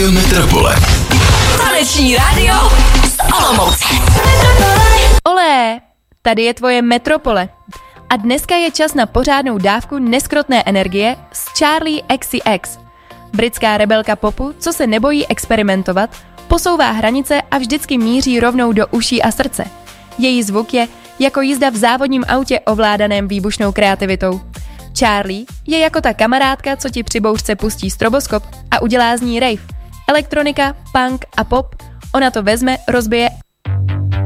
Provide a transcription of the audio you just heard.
Radio Metropole. Taneční rádio z Olomouce. Olé, tady je tvoje Metropole. A dneska je čas na pořádnou dávku neskrotné energie s Charli XCX. Britská rebelka popu, co se nebojí experimentovat, posouvá hranice a vždycky míří rovnou do uší a srdce. Její zvuk je jako jízda v závodním autě ovládaném výbušnou kreativitou. Charli je jako ta kamarádka, co ti při bouřce pustí stroboskop a udělá z ní rave. Elektronika, punk a pop, ona to vezme, rozbije